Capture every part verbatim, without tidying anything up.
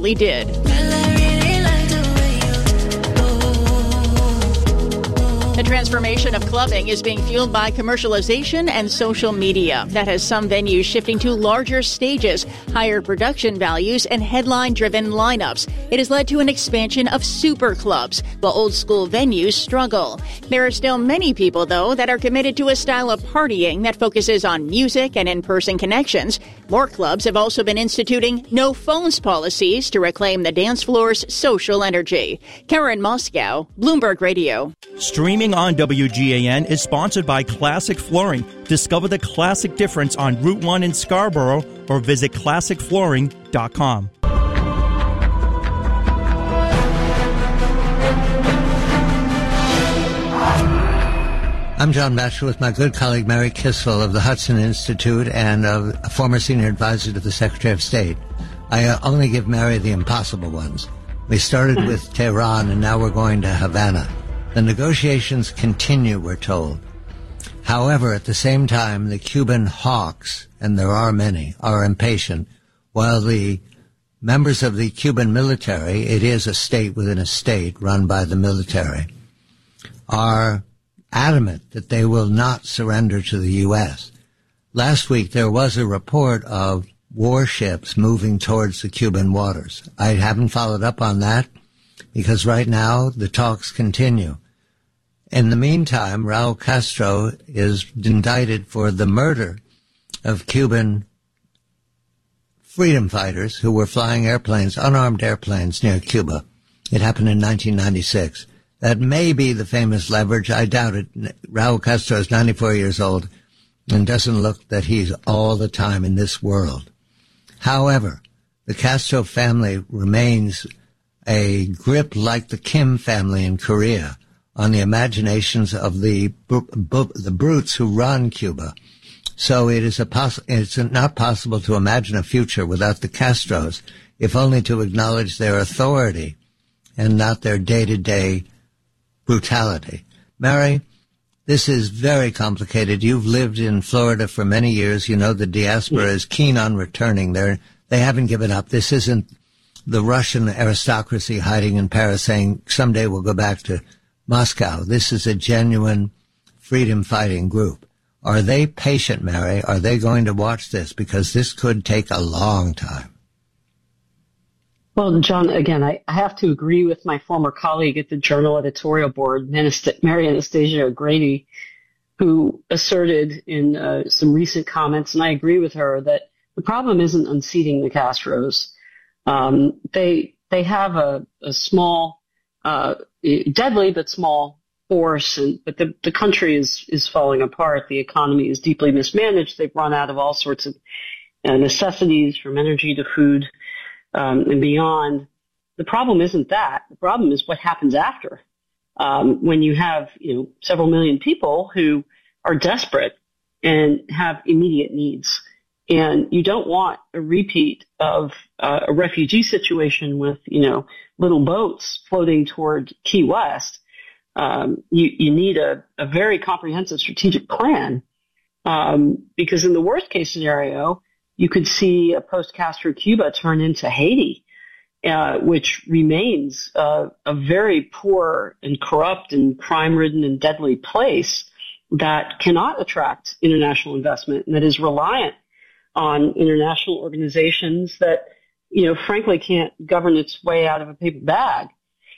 apparently did. The transformation of clubbing is being fueled by commercialization and social media. That has some venues shifting to larger stages, higher production values, and headline-driven lineups. It has led to an expansion of super clubs, while old-school venues struggle. There are still many people, though, that are committed to a style of partying that focuses on music and in-person connections. More clubs have also been instituting no-phones policies to reclaim the dance floor's social energy. Karen Moscow, Bloomberg Radio. Streaming on W G A N is sponsored by Classic Flooring. Discover the classic difference on Route one in Scarborough or visit classic flooring dot com. I'm John Batchelor with my good colleague Mary Kiswell of the Hudson Institute and of a former senior advisor to the Secretary of State. I uh, only give Mary the impossible ones. We started with Tehran and now we're going to Havana. The negotiations continue, we're told. However, at the same time, the Cuban hawks, and there are many, are impatient, while the members of the Cuban military, it is a state within a state run by the military, are adamant that they will not surrender to the U S. Last week, there was a report of warships moving towards the Cuban waters. I haven't followed up on that because right now the talks continue. In the meantime, Raul Castro is indicted for the murder of Cuban freedom fighters who were flying airplanes, unarmed airplanes near Cuba. It happened in nineteen ninety-six. That may be the famous leverage. I doubt it. Raul Castro is ninety-four years old and doesn't look that he's all the time in this world. However, the Castro family remains a grip like the Kim family in Korea on the imaginations of the the brutes who run Cuba. So it is a poss- it's not possible to imagine a future without the Castros, if only to acknowledge their authority and not their day-to-day brutality. Mary, this is very complicated. You've lived in Florida for many years. You know the diaspora is keen on returning. They're, they haven't given up. This isn't the Russian aristocracy hiding in Paris saying someday we'll go back to Moscow. This is a genuine freedom-fighting group. Are they patient, Mary? Are they going to watch this? Because this could take a long time. Well, John, again, I, I have to agree with my former colleague at the Journal editorial board, Mary Anastasia O'Grady, who asserted in uh, some recent comments, and I agree with her, that the problem isn't unseating the Castros. Um, they they have a, a small, uh, deadly but small force, and, but the, the country is, is falling apart. The economy is deeply mismanaged. They've run out of all sorts of uh, necessities, from energy to food. Um, and beyond. The problem isn't that. The problem is what happens after. Um, when you have, you know, several million people who are desperate and have immediate needs. And you don't want a repeat of uh, a refugee situation with, you know, little boats floating toward Key West. Um, you, you need a, a very comprehensive strategic plan. Um, because in the worst case scenario, you could see a post-Castro Cuba turn into Haiti, uh, which remains uh, a very poor and corrupt and crime-ridden and deadly place that cannot attract international investment and that is reliant on international organizations that, you know, frankly can't govern its way out of a paper bag.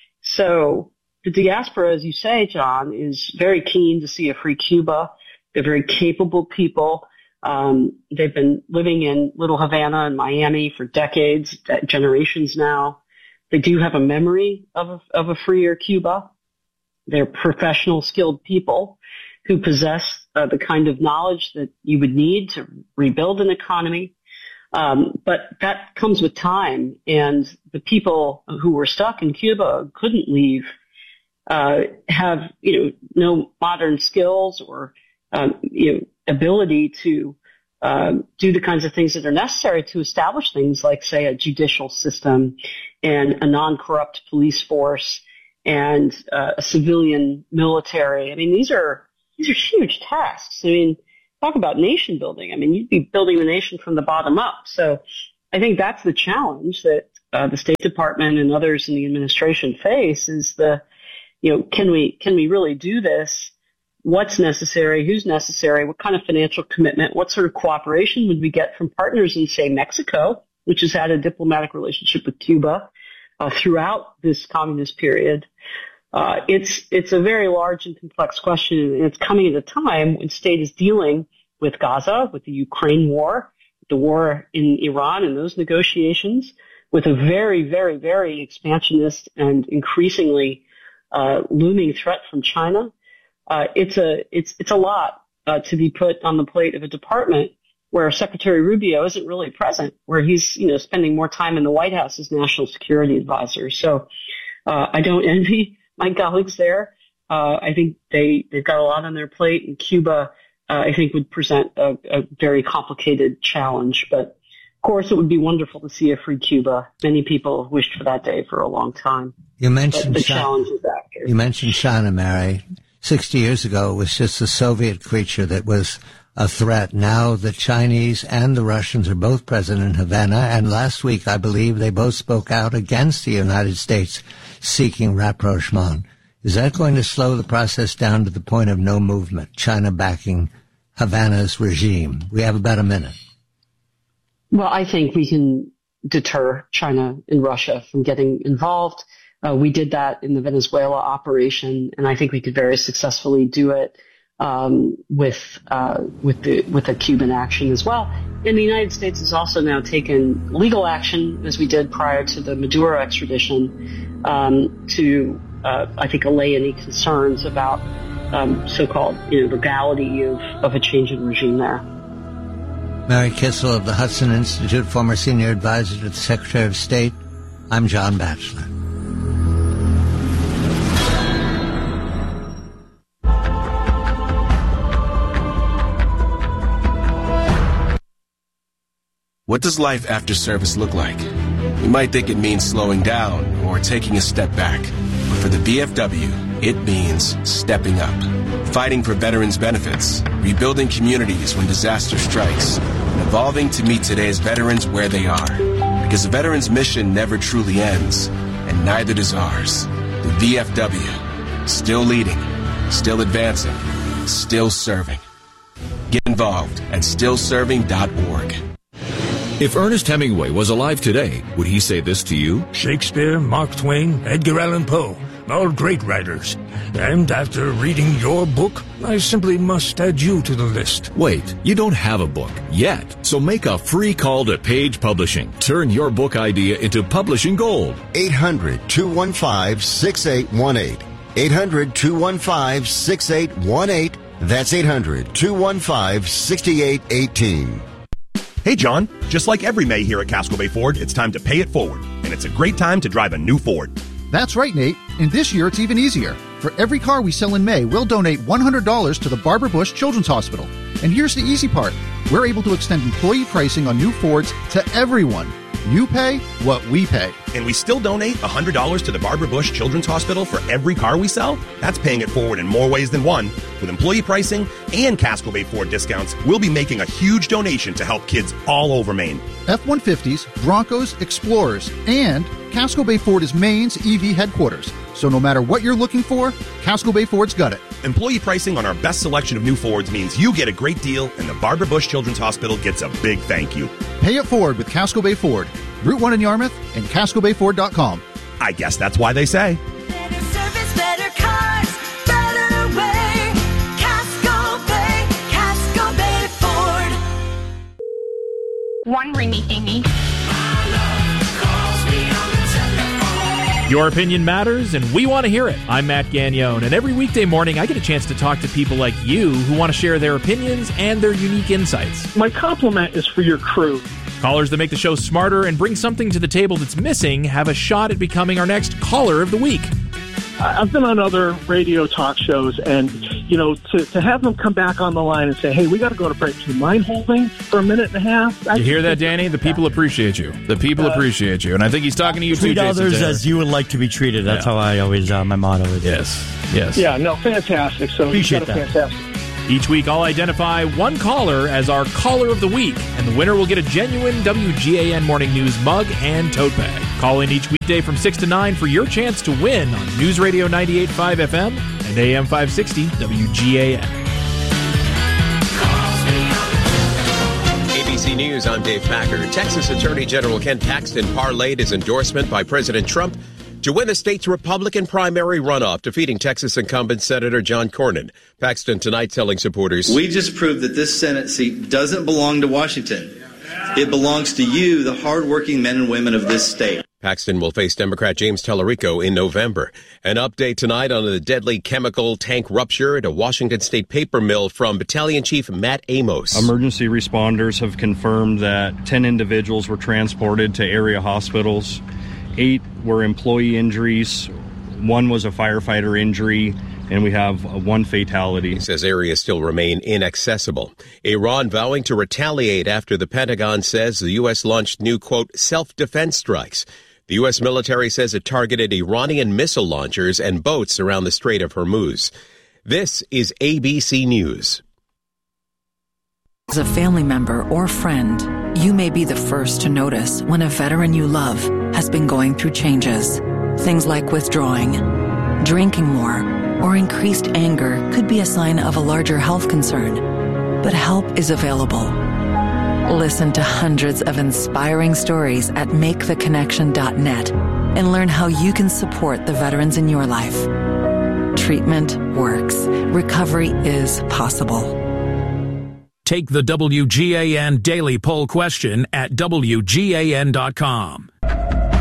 So the diaspora, as you say, John, is very keen to see a free Cuba. They're very capable people. Um, they've been living in Little Havana and Miami for decades, generations now. They do have a memory of a, of a freer Cuba. They're professional, skilled people who possess uh, the kind of knowledge that you would need to rebuild an economy. Um, but that comes with time, and the people who were stuck in Cuba couldn't leave, uh, have, you know, no modern skills or, um, you know, ability to um, do the kinds of things that are necessary to establish things like, say, a judicial system and a non-corrupt police force and uh, a civilian military. I mean, these are these are huge tasks. I mean, talk about nation building. I mean, you'd be building the nation from the bottom up. So I think that's the challenge that uh, the State Department and others in the administration face is the, you know, can we can we really do this? What's necessary? Who's necessary? What kind of financial commitment? What sort of cooperation would we get from partners in, say, Mexico, which has had a diplomatic relationship with Cuba uh, throughout this communist period? Uh, it's it's a very large and complex question, and it's coming at a time when state is dealing with Gaza, with the Ukraine war, the war in Iran and those negotiations, with a very, very, very expansionist and increasingly uh, looming threat from China. Uh, it's a it's it's a lot uh, to be put on the plate of a department where Secretary Rubio isn't really present, where he's you know spending more time in the White House as national security advisor. So uh, I don't envy my colleagues there. Uh, I think they they've got a lot on their plate, and Cuba uh, I think would present a, a very complicated challenge. But of course, it would be wonderful to see a free Cuba. Many people have wished for that day for a long time. You mentioned but the China. challenge is active. You mentioned China, Mary. Sixty years ago, it was just a Soviet creature that was a threat. Now the Chinese and the Russians are both present in Havana, and last week, I believe, they both spoke out against the United States seeking rapprochement. Is that going to slow the process down to the point of no movement, China backing Havana's regime? We have about a minute. Well, I think we can deter China and Russia from getting involved. Uh, we did that in the Venezuela operation, and I think we could very successfully do it um, with uh, with the with a Cuban action as well. And the United States has also now taken legal action, as we did prior to the Maduro extradition, um, to uh, I think allay any concerns about um, so-called you know legality of, of a change in regime there. Mary Kissel of the Hudson Institute, former senior advisor to the Secretary of State. I'm John Batchelor. What does life after service look like? You might think it means slowing down or taking a step back. But for the V F W, it means stepping up. Fighting for veterans' benefits, rebuilding communities when disaster strikes, and evolving to meet today's veterans where they are. Because the veterans' mission never truly ends, and neither does ours. The V F W, still leading, still advancing, still serving. Get involved at still serving dot org. If Ernest Hemingway was alive today, would he say this to you? Shakespeare, Mark Twain, Edgar Allan Poe, all great writers. And after reading your book, I simply must add you to the list. Wait, you don't have a book yet, so make a free call to Page Publishing. Turn your book idea into publishing gold. eight hundred, two one five, six eight one eight. eight hundred, two one five, six eight one eight. That's eight hundred, two one five, six eight one eight. Hey, John. Just like every May here at Casco Bay Ford, it's time to pay it forward. And it's a great time to drive a new Ford. That's right, Nate. And this year, it's even easier. For every car we sell in May, we'll donate one hundred dollars to the Barbara Bush Children's Hospital. And here's the easy part. We're able to extend employee pricing on new Fords to everyone. You pay what we pay. And we still donate one hundred dollars to the Barbara Bush Children's Hospital for every car we sell? That's paying it forward in more ways than one. With employee pricing and Casco Bay Ford discounts, we'll be making a huge donation to help kids all over Maine. F one fifties, Broncos, Explorers, and Casco Bay Ford is Maine's E V headquarters. So no matter what you're looking for, Casco Bay Ford's got it. Employee pricing on our best selection of new Fords means you get a great deal, and the Barbara Bush Children's Hospital gets a big thank you. Pay it forward with Casco Bay Ford. Route one in Yarmouth and Casco Bay Ford dot com. I guess that's why they say. Better service, better cars, better way. Casco Bay, Casco Bay Ford. One ringy dingy. Your opinion matters, and we want to hear it. I'm Matt Gagnone, and every weekday morning I get a chance to talk to people like you who want to share their opinions and their unique insights. My compliment is for your crew. Callers that make the show smarter and bring something to the table that's missing have a shot at becoming our next Caller of the Week. I've been on other radio talk shows, and, you know, to, to have them come back on the line and say, hey, we got to go to break. Do you mind holding for a minute and a half? I you hear that, Danny? The people appreciate you. The people uh, appreciate you. And I think he's talking to you, treat too, Jason others Taylor. as you would like to be treated. That's yeah. how I always, uh, my motto is. Yes, yes. Yeah, no, fantastic. So appreciate you've got that. A fantastic. Each week, I'll identify one caller as our Caller of the Week, and the winner will get a genuine W G A N Morning News mug and tote bag. Call in each weekday from six to nine for your chance to win on News Radio ninety-eight point five F M and A M five sixty W G A N. A B C News, I'm Dave Packer. Texas Attorney General Ken Paxton parlayed his endorsement by President Trump to win the state's Republican primary runoff, defeating Texas incumbent Senator John Cornyn. Paxton tonight telling supporters, "We just proved that this Senate seat doesn't belong to Washington. It belongs to you, the hardworking men and women of this state." Paxton will face Democrat James Tallarico in November. An update tonight on the deadly chemical tank rupture at a Washington State paper mill from Battalion Chief Matt Amos. Emergency responders have confirmed that ten individuals were transported to area hospitals. Eight were employee injuries. One was a firefighter injury. And we have one fatality. He says areas still remain inaccessible. Iran vowing to retaliate after the Pentagon says the U S launched new, quote, self-defense strikes. The U S military says it targeted Iranian missile launchers and boats around the Strait of Hormuz. This is A B C News. As a family member or friend, you may be the first to notice when a veteran you love has been going through changes. Things like withdrawing, drinking more, or increased anger could be a sign of a larger health concern, but help is available. Listen to hundreds of inspiring stories at make the connection dot net and learn how you can support the veterans in your life. Treatment works. Recovery is possible. Take the W G A N Daily Poll question at W G A N dot com.